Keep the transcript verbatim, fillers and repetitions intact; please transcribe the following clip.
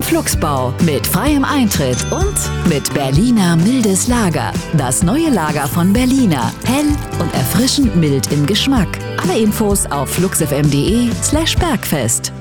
Fluxbau mit freiem Eintritt und mit Berliner mildes Lager. Das neue Lager von Berliner. Hell und erfrischend mild im Geschmack. Alle Infos auf fluxfm.de slash Bergfest.